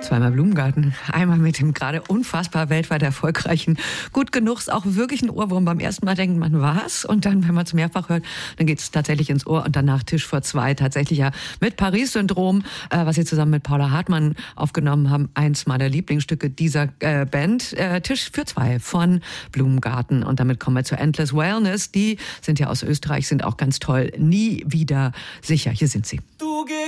Zweimal Blumengarten. Einmal mit dem gerade unfassbar weltweit erfolgreichen Gut genug ist auch wirklich ein Ohrwurm. Beim ersten Mal denkt man, was? Und dann, wenn man es mehrfach hört, dann geht es tatsächlich ins Ohr. Und danach Tisch für zwei. Tatsächlich ja mit Paris-Syndrom, was sie zusammen mit Paula Hartmann aufgenommen haben. Eins meiner Lieblingsstücke dieser Band. Tisch für zwei von Blumengarten. Und damit kommen wir zu Endless Wellness. Die sind ja aus Österreich, sind auch ganz toll. Nie wieder sicher. Hier sind sie.